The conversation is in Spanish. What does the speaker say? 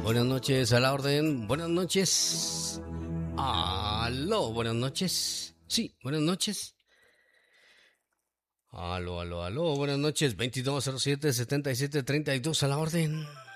Buenas noches, a la orden. Buenas noches. Aló, buenas noches. Sí, buenas noches. Aló, buenas noches. 2207-7732, a la orden.